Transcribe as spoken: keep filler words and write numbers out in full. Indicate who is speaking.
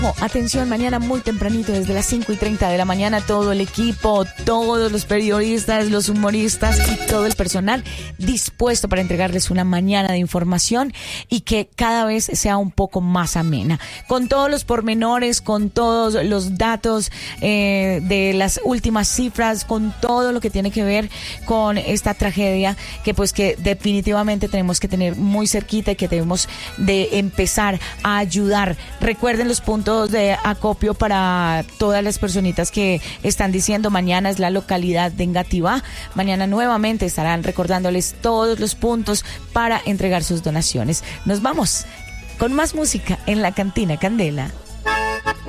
Speaker 1: Atención, mañana muy tempranito, desde las cinco y treinta de la mañana, todo el equipo, todos los periodistas, los humoristas y todo el personal dispuesto para entregarles una mañana de información y que cada vez sea un poco más amena. Con todos los pormenores, con todos los datos eh, de las últimas cifras, con todo lo que tiene que ver con esta tragedia que pues que definitivamente tenemos que tener muy cerquita y que debemos de empezar a ayudar. Recuerden los puntos de acopio para todas las personitas que están diciendo mañana es la localidad de Engativá. Mañana nuevamente estarán recordándoles todos los puntos para entregar sus donaciones. Nos vamos con más música en la Cantina Candela.